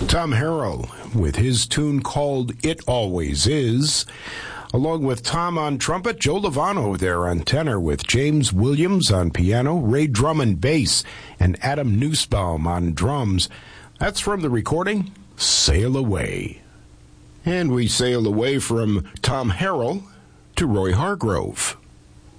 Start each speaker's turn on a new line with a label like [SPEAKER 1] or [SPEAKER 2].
[SPEAKER 1] Tom Harrell with his tune called It Always Is. Along with Tom on trumpet, Joe Lovano there on tenor with James Williams on piano, Ray Drummond bass, and Adam Nussbaum on drums. That's from the recording, Sail Away. And we sail away from Tom Harrell to Roy Hargrove.